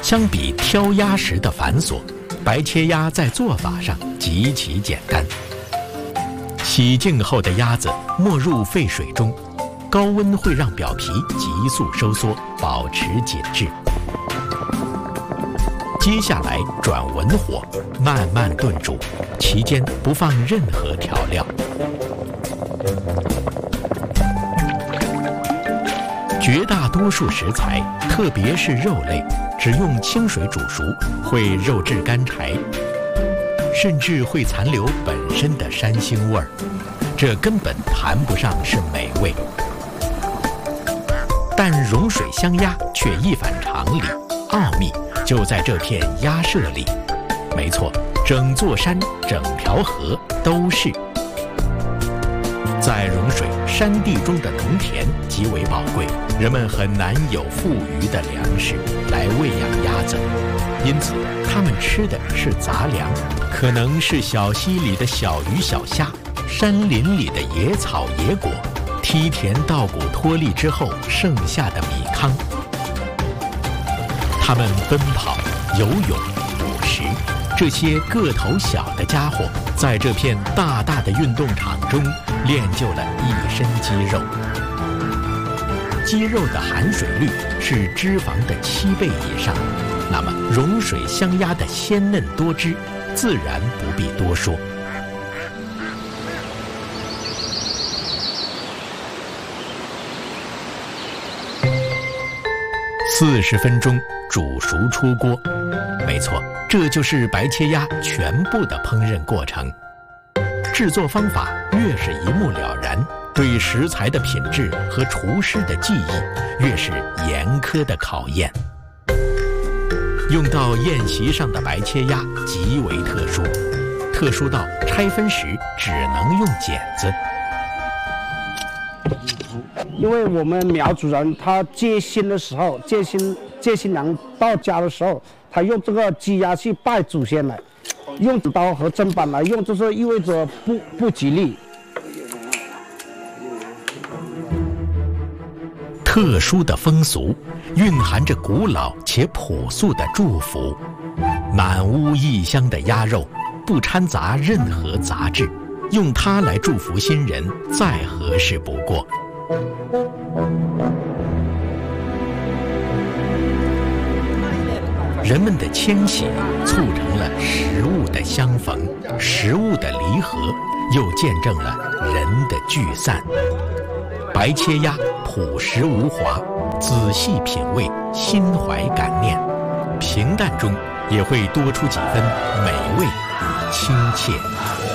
相比挑鸭时的繁琐，白切鸭在做法上极其简单。洗净后的鸭子没入沸水中，高温会让表皮急速收缩，保持紧致。接下来转文火，慢慢炖煮，期间不放任何调料。绝大多数食材，特别是肉类，只用清水煮熟，会肉质干柴，甚至会残留本身的膻腥味儿，这根本谈不上是美味。但融水香鸭却一反常理，奥秘就在这片鸭舍里。没错，整座山、整条河都是。在融水山地中的农田极为宝贵，人们很难有富余的粮食来喂养鸭子，因此它们吃的是杂粮，可能是小溪里的小鱼小虾，山林里的野草野果，梯田稻谷脱粒之后剩下的米糠。它们奔跑、游泳、捕食，这些个头小的家伙在这片大大的运动场中练就了一身肌肉。鸡肉的含水率是脂肪的7倍以上，那么融水香鸭的鲜嫩多汁，自然不必多说。40分钟煮熟出锅，没错，这就是白切鸭全部的烹饪过程。制作方法越是一目了然，对食材的品质和厨师的技艺越是严苛的考验。用到宴席上的白切鸭极为特殊，特殊到拆分时只能用剪子。 因为我们苗族人他接新的时候，接新娘到家的时候，他用这个鸡鸭去拜祖先来，用刀和砧板来用，就是意味着不吉利。 特殊的风俗蕴含着古老且朴素的祝福，满屋异香的鸭肉不掺杂任何杂质，用它来祝福新人再合适不过。人们的迁徙促成了食物的相逢，食物的离合又见证了人的聚散。白切鸭朴实无华，仔细品味，心怀感念，平淡中也会多出几分美味与亲切。